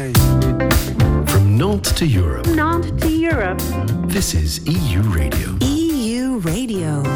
From Nantes to Europe, Nantes to Europe. this is EU Radio. EU Radio.